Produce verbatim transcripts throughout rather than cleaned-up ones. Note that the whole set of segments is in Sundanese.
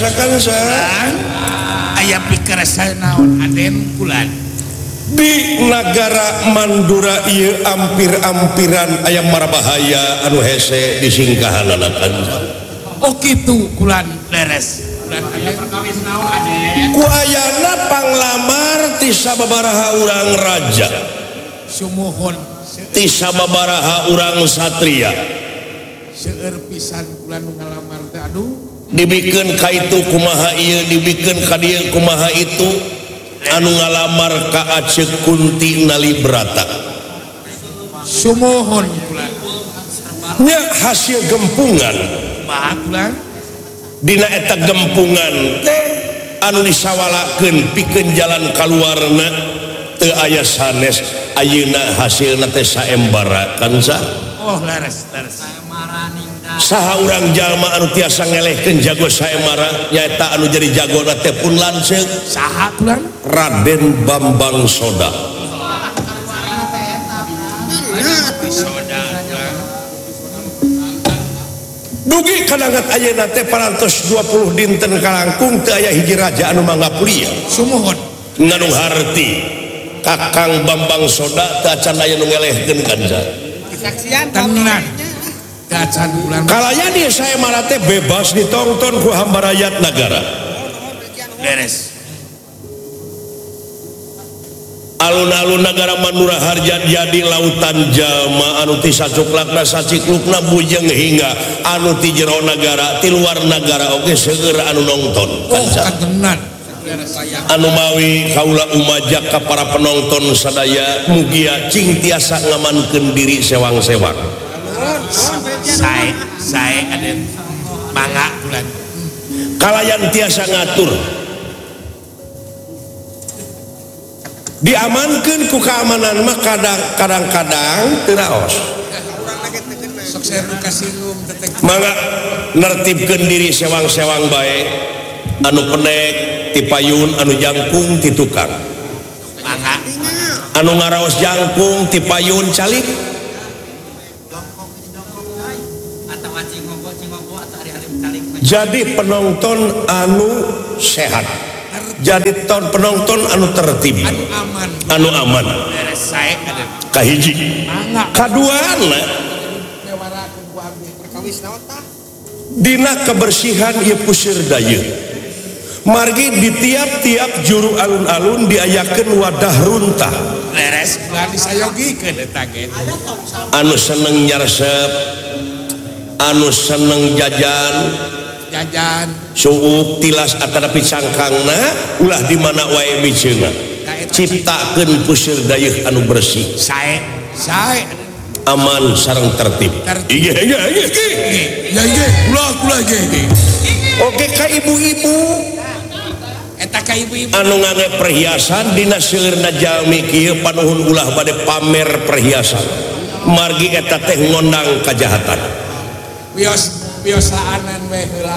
aya pikir saya naon aden kulan di negara Mandura ieu ampir-ampiran aya marabahaya anu hese di singkahanana Kanza. Oh kitu kulan leres kulan aya perkawis naon aden ku ayana panglamar ti sababaraha urang raja sumuhun ti sababaraha urang satria seueur pisan kulan ngalamar teh aduh dibikeun ka itu kumaha ieu dibikeun ka dieu kumaha itu anu ngalamar ka Aceh Kunti Nalibrata sumuhun kulan nya hasil gempungan mah kulan dina eta gempungan teh anu disawalakeun pikeun jalan kaluarna teu aya sanes ayeuna hasilna teh saembara Kanza. Oh leres leres saha urang jalma anu tiasa ngelehkeun jago saemara nyaeta anu jadi jagona teh pun lanceuk saha kulan Raden Bambang Soda. Dugi kadangat ayeuna teh parantos dua puluh dinten kalangkung teu aya hiji raja anu mangaplia sumuhun nganu harti Kakang Bambang Soda teu acan aya nu ngelehkeun Kanza. Saksian tenan gacan bulan Kalaya di saemara teh bebas ditonton ku hamba rakyat negara. beres Alun-alun negara Mandura Harja jadi lautan jalma anu ti sacuklakna saciklukna bujeng hingga anu ti jero negara ti luar negara oge seueur anu nongton. oh tenan Anu mawi kaula umajak ka para penonton sadaya mugia cing tiasa ngamankeun diri sewang-sewang. saya saya aden mangga kulan Kalayan tiasa ngatur diamankeun ku keamanan mah kadang-kadang teu raos. sok saya kasih rum detek Mangga nertibkeun diri sewang-sewang bae anu pendek ti payun anu jangkung ti tukang mangga anu ngaraos jangkung ti payun calik jadi penonton anu sehat jadi ton penonton anu tertib anu aman anu aman beres saya aden kahiji mangga kaduana mewarakeun ku abdi perkawis naon tah dina kebersihan ieu puseur dayeuh margi di tiap-tiap juru alun-alun diayakeun wadah runtah beres kulan disayogikeun eta ge anu seneng nyaresep anu seneng jajan jajan suuk tilas atanapi cangkangna ulah di mana wae miceuna ciptakeun puseur dayeuh anu bersih saya saya aman sareng tertib. Tertib. Iya iya iya ya ge ulah ulah ge oke ka ibu-ibu eta ka ibu-ibu anu ngangge perhiasan dina seueurna jalmi kieu panuhun ulah bade pamer perhiasan margi eta teh ngondang kajahatan. bios biosaanan we heula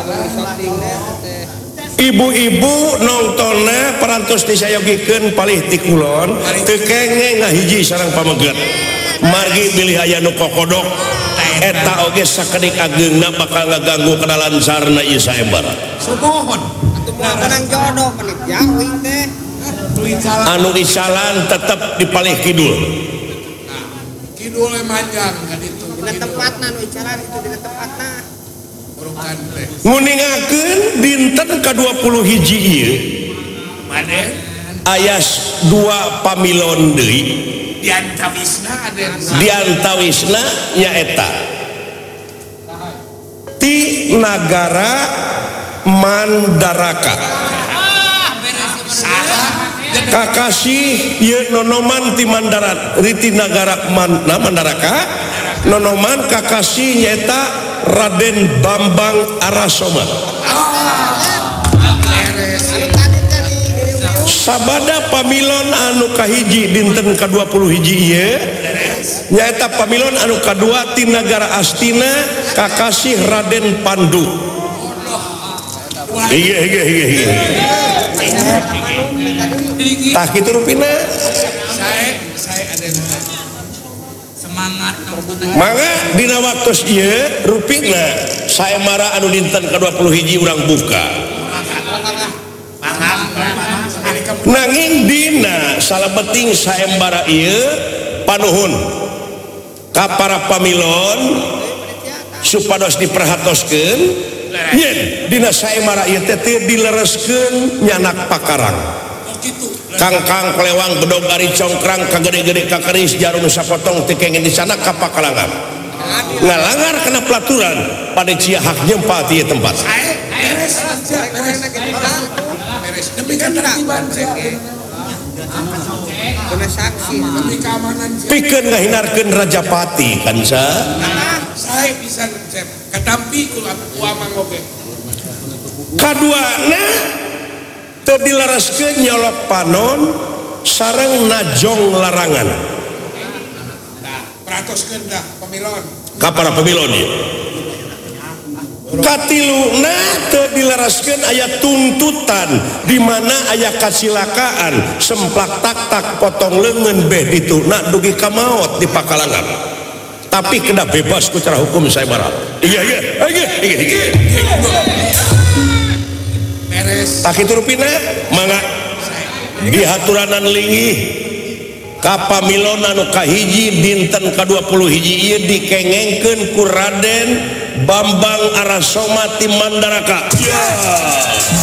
Ibu-ibu nongtonna parantos disayogikeun palih ti kulon teu kenge ngahiji sareng pameget margi bilih aya nu kokodok eta oge sakedik ageungna bakal ngaganggu kadalancarna ieu saembara. sumuhun menang jodoh menit jauh teh duit salah Anu isalan tetep di palih kidul kidul manjang ka ditu dina tempatna nu icaran itu dina tempatna urukan teh nguningakeun dinten ka dua puluh hiji ieu mane aya dua pamilon deui diantawisna aden diantawisna nyaeta ti nagara Mandaraka kakasih ieu nonoman ti Mandarat riti nagara Man, nah, Mandaraka nonoman kakasih nyaeta Raden Bambang Arasoma. Sabada pamilon anu kahiji dinten ka dua puluh hiji ieu nyaeta pamilon anu kadua ti nagara Astina kakasih Raden Pandu. Iya iya iya iya. Tah kitu rupina. saya saya aden semangat Mangga dina waktos ieu rupina saemara anu dinten ka dua puluh hiji urang buka Pangam. nanging dina salebeting saembara ieu panuhun ka para pamilon supados diperhatoskeun yen dina saembara ieu teh teu dilereskeun nyanak pakarang kangkang kelewang bedog ari congkrang kagede-gede kakeris jarum sapotong teu kengen di sana ka pakalangan ngalangar kena pelaturan pada cia hak nyempa ti tempat demi ketertiban Kena saksi. demi keamanan pikeun ngahinarkeun Rajapati kan sa saya bisa cep ketampi kula uamang oge kaduana teu dilereskeun nyolok panon sareng najong larangan nah peratoskeun dah pemilon ka para pemilon ieu katiluna teu dilereskeun aya tuntutan di mana aya kasilakaan semplak tak-tak potong leungeun beh dituna dugi ka maot di pakalangan tapi kena bebas ku cara hukum saya barat iya iya iya iya iya beres tak itu rupina mangga dihaturanan linggih ka pamilon anu kahiji dinten ka dua puluh hiji ieu dikengengkeun ku Raden Bambang Arasoma ti Mandaraka. Ya.